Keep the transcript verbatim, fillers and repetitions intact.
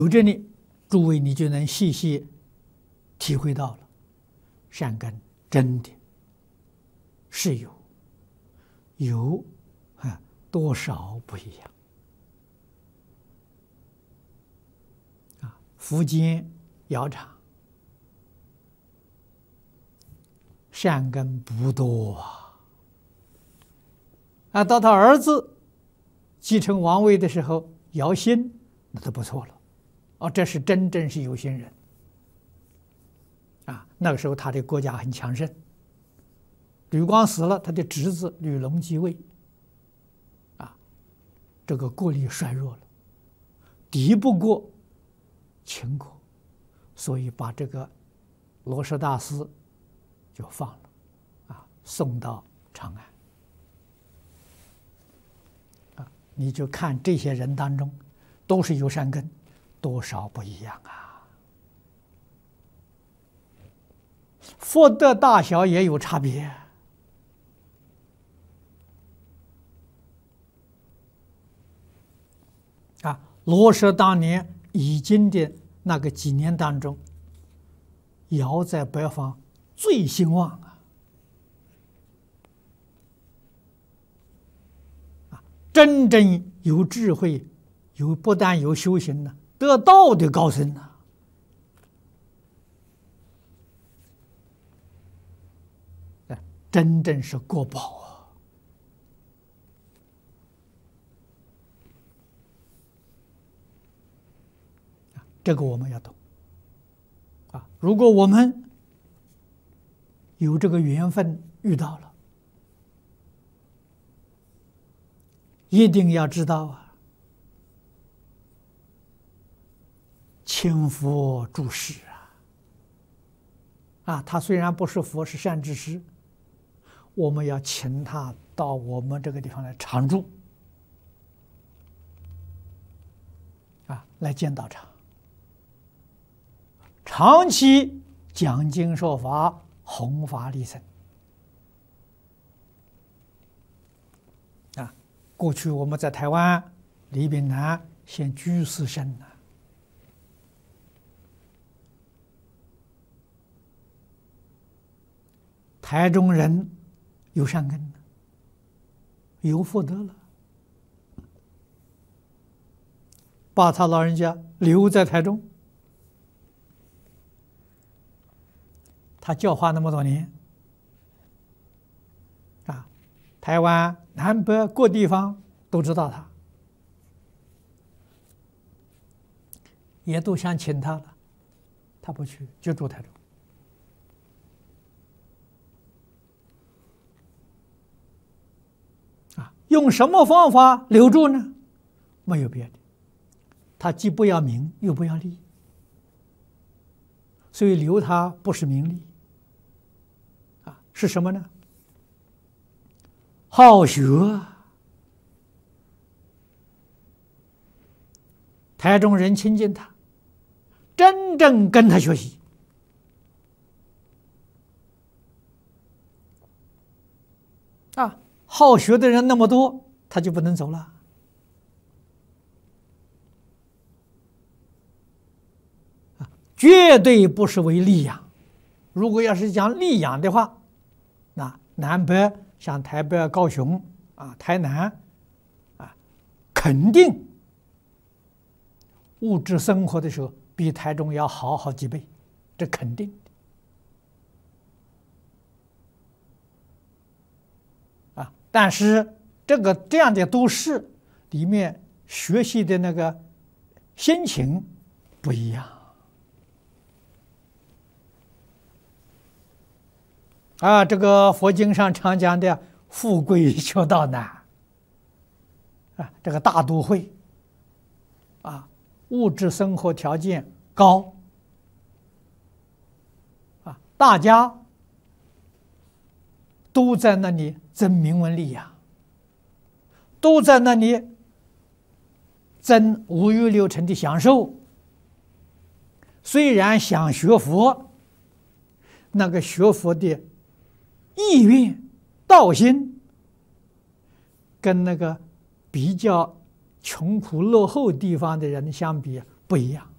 有这里，诸位你就能细细体会到了，善根真的是有，有啊多少不一样啊。苻坚姚苌善根不多啊，啊，到他儿子继承王位的时候，姚兴那就不错了。哦，这是真正是有心人啊！那个时候他的国家很强盛，吕光死了，他的侄子吕龙继位，啊，这个国力衰弱了，敌不过秦国，所以把这个罗什大司就放了，啊，送到长安。啊，你就看这些人当中，都是有善根。多少不一样啊！福德大小也有差别啊。罗什当年已经的那个几年当中，尧在北方最兴旺啊！啊，真正有智慧，有不但有修行呢。得道的高僧呐、啊，真正是国宝啊！这个我们要懂啊。如果我们有这个缘分遇到了，一定要知道啊。请佛注释啊！啊，他虽然不是佛，是善知识，我们要请他到我们这个地方来常住，啊，来见道场，长期讲经说法，弘法利生。啊，过去我们在台湾李炳南现居士生呢。台中人有善根，有福德了，把他老人家留在台中，他教化那么多年，啊，台湾南北各地方都知道他，也都想请他了，他不去，就住台中。用什么方法留住呢？没有别的，他既不要名，又不要利，所以留他不是名利，啊，是什么呢？好学。台中人亲近他，真正跟他学习，啊。好学的人那么多，他就不能走了。啊，绝对不是为利养。如果要是讲利养的话，那南北像台北、高雄啊、台南啊，肯定物质生活的时候比台中要好好几倍，这肯定。但是这个这样的都市里面学习的那个心情不一样啊！这个佛经上常讲的“富贵求道难”啊，这个大都会啊，物质生活条件高啊，大家都在那里争名闻利呀，都在那里争五欲六尘的享受。虽然想学佛，那个学佛的意愿、道心，跟那个比较穷苦落后地方的人相比不一样。